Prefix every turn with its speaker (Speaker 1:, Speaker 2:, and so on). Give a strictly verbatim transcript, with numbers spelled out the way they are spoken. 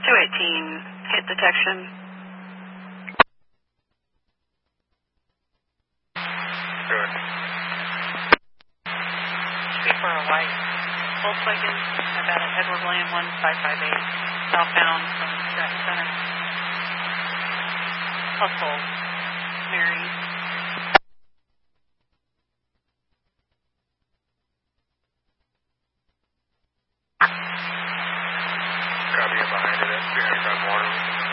Speaker 1: two eighteen, hit detection.
Speaker 2: Good.
Speaker 1: Speed for a white Volkswagen about at Edward William one five five eight, southbound from Stratton Center. Hustle, Mary.
Speaker 2: Copy it behind it at three hundred on water.